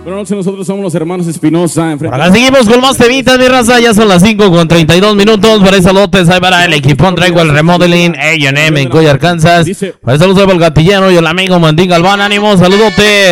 Buenas noches, nosotros somos los hermanos Espinosa. Acá seguimos con más temitas, mi raza. Ya son las 5:32 Para ese saludos ahí para el equipón. Traigo el remodeling A&M en Coy, Arkansas. Para ese saludos para el gatillero y el amigo Mandín Galván. Ánimo, saludote.